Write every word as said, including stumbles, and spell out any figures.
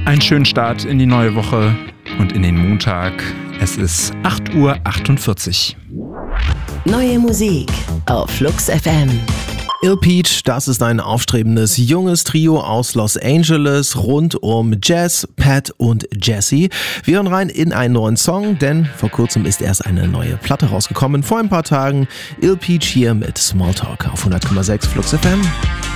Einen schönen Start in die neue Woche und in den Montag. Es ist acht Uhr achtundvierzig. Neue Musik auf Flux F M. Ill Peach, das ist ein aufstrebendes junges Trio aus Los Angeles rund um Jazz, Pat und Jesse. Wir hören rein in einen neuen Song, denn vor kurzem ist erst eine neue Platte rausgekommen. Vor ein paar Tagen Ill Peach hier mit Smalltalk auf hundert Komma sechs Flux F M.